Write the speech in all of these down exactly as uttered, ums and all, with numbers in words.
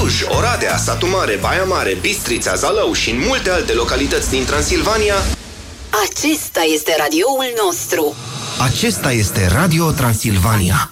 Cluj, Oradea, Satu Mare, Baia Mare, Bistrița, Zalău și în multe alte localități din Transilvania. Acesta este radioul nostru. Acesta este Radio Transilvania.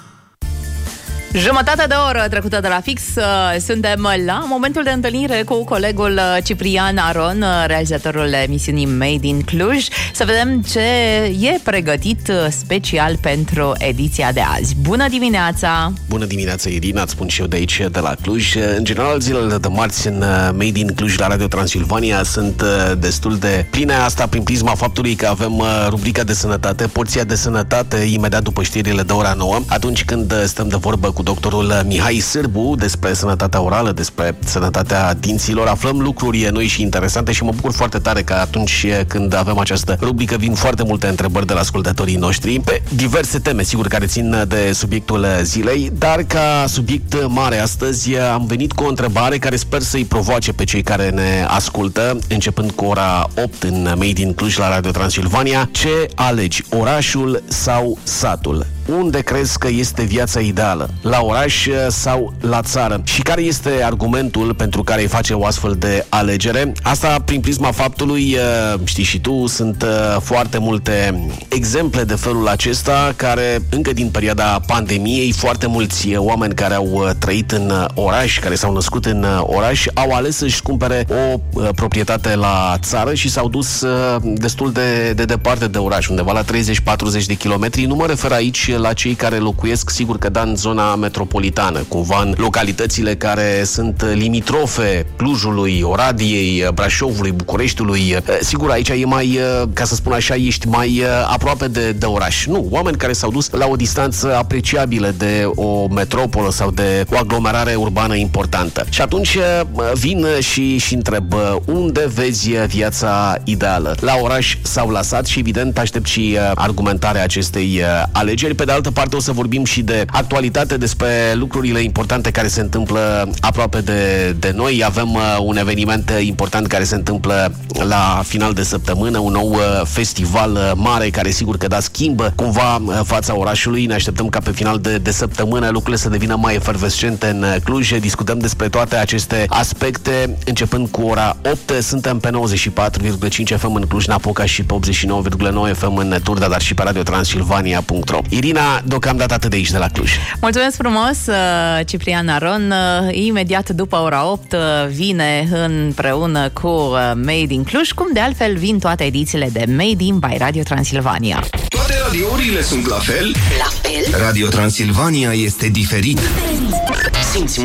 Jumătate de oră trecută de la fix, suntem la momentul de întâlnire cu colegul Ciprian Aron, realizatorul emisiunii Made in Cluj, să vedem ce e pregătit special pentru ediția de azi. Bună dimineața! Bună dimineața, Irina, îți spun și eu de aici, de la Cluj. În general, zilele de marți în Made in Cluj la Radio Transilvania sunt destul de pline, asta prin prisma faptului că avem rubrica de sănătate, porția de sănătate imediat după știrile de ora nouă, atunci când stăm de vorbă cu doctorul Mihai Sârbu despre sănătatea orală, despre sănătatea dinților. Aflăm lucruri noi și interesante și mă bucur foarte tare că atunci când avem această rubrică vin foarte multe întrebări de la ascultătorii noștri pe diverse teme, sigur, care țin de subiectul zilei, dar ca subiect mare astăzi am venit cu o întrebare care sper să-i provoace pe cei care ne ascultă, începând cu ora opt în Made in Cluj la Radio Transilvania. Ce alegi, orașul sau satul? Unde crezi că este viața ideală? La oraș sau la țară? Și care este argumentul pentru care îi face o astfel de alegere? Asta prin prisma faptului, știi și tu, sunt foarte multe exemple de felul acesta care, încă din perioada pandemiei, foarte mulți oameni care au trăit în oraș, care s-au născut în oraș, au ales să-și cumpere o proprietate la țară și s-au dus destul de, de departe de oraș, undeva la treizeci patruzeci de kilometri. Nu mă refer aici la cei care locuiesc, sigur că da, în zona metropolitană, cumva în localitățile care sunt limitrofe Clujului, Oradiei, Brașovului, Bucureștiului. Sigur, aici e mai, ca să spun așa, ești mai aproape de, de oraș. Nu, oameni care s-au dus la o distanță apreciabilă de o metropolă sau de o aglomerare urbană importantă. Și atunci vin și, și întreb, unde vezi viața ideală? La oraș sau la sat? Și evident aștept și argumentarea acestei alegeri. Pe de altă parte o să vorbim și de actualitate, despre lucrurile importante care se întâmplă aproape de, de noi. Avem uh, un eveniment important care se întâmplă la final de săptămână, un nou uh, festival uh, mare care sigur că da schimbă cumva uh, fața orașului. Ne așteptăm ca pe final de, de săptămână lucrurile să devină mai efervescente în uh, Cluj. Discutăm despre toate aceste aspecte începând cu ora opt. Suntem pe nouăzeci și patru virgulă cinci F M în Cluj-Napoca și pe optzeci și nouă virgulă nouă F M în Turda, dar și pe radio transilvania punct ro. Irina, deocamdată atât de aici de la Cluj. Mulțumesc frumos, Ciprian Aron. Imediat după ora opt vine împreună cu Made in Cluj, cum de altfel vin toate edițiile de Made in by Radio Transilvania. Toate radiourile sunt la fel? La fel? Radio Transilvania este diferit. Simți